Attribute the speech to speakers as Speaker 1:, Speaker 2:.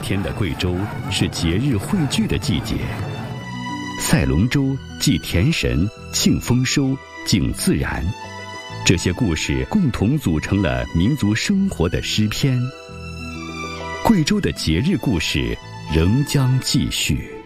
Speaker 1: 天的贵州是节日汇聚的季节，赛龙舟、祭田神、庆丰收、敬自然，这些故事共同组成了民族生活的诗篇。贵州的节日故事仍将继续。